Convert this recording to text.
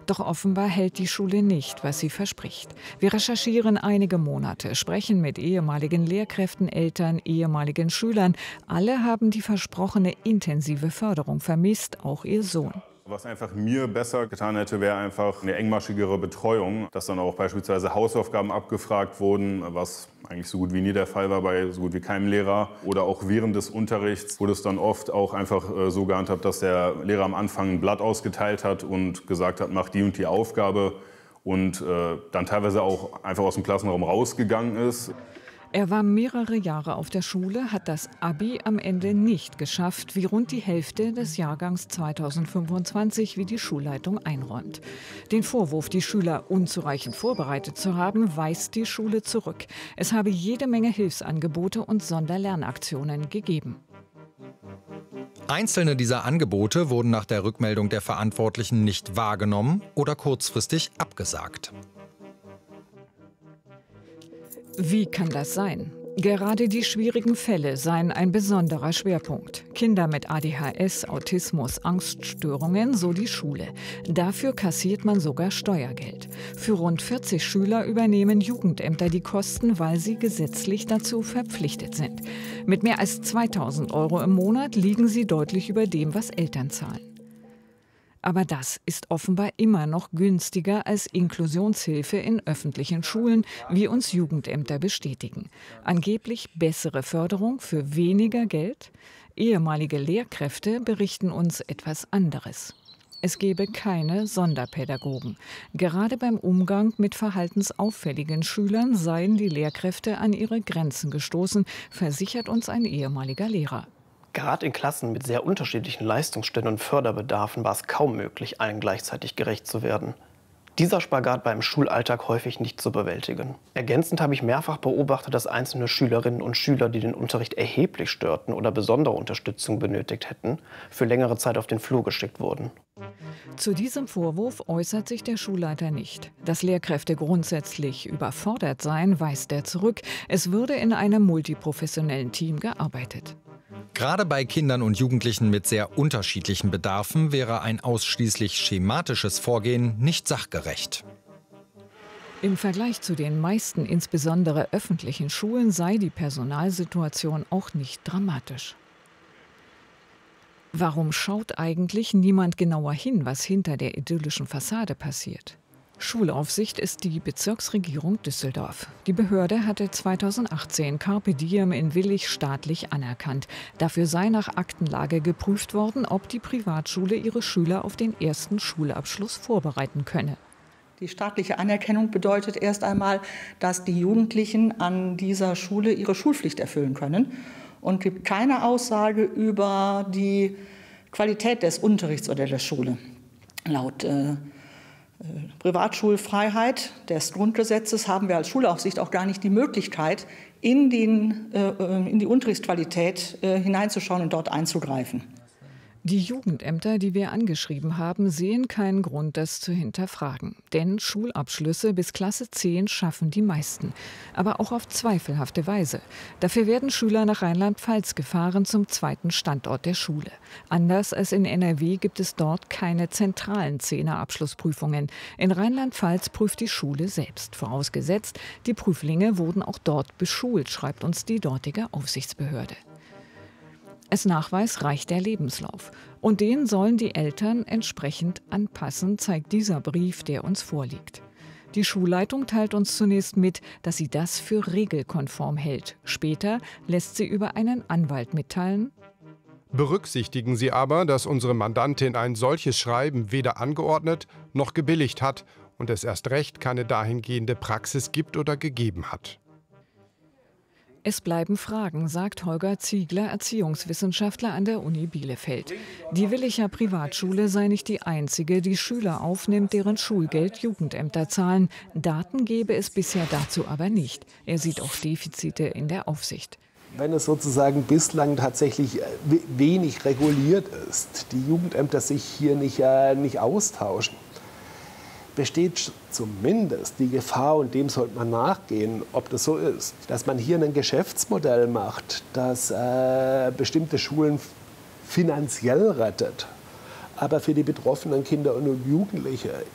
Doch offenbar hält die Schule nicht, was sie verspricht. Wir recherchieren einige Monate, sprechen mit ehemaligen Lehrkräften, Eltern, ehemaligen Schülern. Alle haben die versprochene intensive Förderung vermisst, auch ihr Sohn. Was einfach mir besser getan hätte, wäre einfach eine engmaschigere Betreuung, dass dann auch beispielsweise Hausaufgaben abgefragt wurden, was eigentlich so gut wie nie der Fall war bei so gut wie keinem Lehrer. Oder auch während des Unterrichts wurde es dann oft auch einfach so gehandhabt, dass der Lehrer am Anfang ein Blatt ausgeteilt hat und gesagt hat, mach die und die Aufgabe und dann teilweise auch einfach aus dem Klassenraum rausgegangen ist. Er war mehrere Jahre auf der Schule, hat das Abi am Ende nicht geschafft, wie rund die Hälfte des Jahrgangs 2025, wie die Schulleitung einräumt. Den Vorwurf, die Schüler unzureichend vorbereitet zu haben, weist die Schule zurück. Es habe jede Menge Hilfsangebote und Sonderlernaktionen gegeben. Einzelne dieser Angebote wurden nach der Rückmeldung der Verantwortlichen nicht wahrgenommen oder kurzfristig abgesagt. Wie kann das sein? Gerade die schwierigen Fälle seien ein besonderer Schwerpunkt. Kinder mit ADHS, Autismus, Angststörungen, so die Schule. Dafür kassiert man sogar Steuergeld. Für rund 40 Schüler übernehmen Jugendämter die Kosten, weil sie gesetzlich dazu verpflichtet sind. Mit mehr als 2.000 € im Monat liegen sie deutlich über dem, was Eltern zahlen. Aber das ist offenbar immer noch günstiger als Inklusionshilfe in öffentlichen Schulen, wie uns Jugendämter bestätigen. Angeblich bessere Förderung für weniger Geld? Ehemalige Lehrkräfte berichten uns etwas anderes. Es gebe keine Sonderpädagogen. Gerade beim Umgang mit verhaltensauffälligen Schülern seien die Lehrkräfte an ihre Grenzen gestoßen, versichert uns ein ehemaliger Lehrer. Gerade in Klassen mit sehr unterschiedlichen Leistungsständen und Förderbedarfen war es kaum möglich, allen gleichzeitig gerecht zu werden. Dieser Spagat war im Schulalltag häufig nicht zu bewältigen. Ergänzend habe ich mehrfach beobachtet, dass einzelne Schülerinnen und Schüler, die den Unterricht erheblich störten oder besondere Unterstützung benötigt hätten, für längere Zeit auf den Flur geschickt wurden. Zu diesem Vorwurf äußert sich der Schulleiter nicht. Dass Lehrkräfte grundsätzlich überfordert seien, weist er zurück. Es würde in einem multiprofessionellen Team gearbeitet. Gerade bei Kindern und Jugendlichen mit sehr unterschiedlichen Bedarfen wäre ein ausschließlich schematisches Vorgehen nicht sachgerecht. Im Vergleich zu den meisten, insbesondere öffentlichen Schulen, sei die Personalsituation auch nicht dramatisch. Warum schaut eigentlich niemand genauer hin, was hinter der idyllischen Fassade passiert? Schulaufsicht ist die Bezirksregierung Düsseldorf. Die Behörde hatte 2018 Carpe Diem in Willich staatlich anerkannt. Dafür sei nach Aktenlage geprüft worden, ob die Privatschule ihre Schüler auf den ersten Schulabschluss vorbereiten könne. Die staatliche Anerkennung bedeutet erst einmal, dass die Jugendlichen an dieser Schule ihre Schulpflicht erfüllen können und gibt keine Aussage über die Qualität des Unterrichts oder der Schule. Laut Privatschulfreiheit des Grundgesetzes haben wir als Schulaufsicht auch gar nicht die Möglichkeit, in die Unterrichtsqualität hineinzuschauen und dort einzugreifen. Die Jugendämter, die wir angeschrieben haben, sehen keinen Grund, das zu hinterfragen. Denn Schulabschlüsse bis Klasse 10 schaffen die meisten. Aber auch auf zweifelhafte Weise. Dafür werden Schüler nach Rheinland-Pfalz gefahren zum zweiten Standort der Schule. Anders als in NRW gibt es dort keine zentralen 10er-Abschlussprüfungen. In Rheinland-Pfalz prüft die Schule selbst. Vorausgesetzt, die Prüflinge wurden auch dort beschult, schreibt uns die dortige Aufsichtsbehörde. Als Nachweis reicht der Lebenslauf. Und den sollen die Eltern entsprechend anpassen, zeigt dieser Brief, der uns vorliegt. Die Schulleitung teilt uns zunächst mit, dass sie das für regelkonform hält. Später lässt sie über einen Anwalt mitteilen: Berücksichtigen Sie aber, dass unsere Mandantin ein solches Schreiben weder angeordnet noch gebilligt hat und es erst recht keine dahingehende Praxis gibt oder gegeben hat. Es bleiben Fragen, sagt Holger Ziegler, Erziehungswissenschaftler an der Uni Bielefeld. Die Willicher Privatschule sei nicht die einzige, die Schüler aufnimmt, deren Schulgeld Jugendämter zahlen. Daten gebe es bisher dazu aber nicht. Er sieht auch Defizite in der Aufsicht. Wenn es sozusagen bislang tatsächlich wenig reguliert ist, die Jugendämter sich hier nicht austauschen, besteht zumindest die Gefahr, und dem sollte man nachgehen, ob das so ist, dass man hier ein Geschäftsmodell macht, das bestimmte Schulen finanziell rettet, aber für die betroffenen Kinder und Jugendliche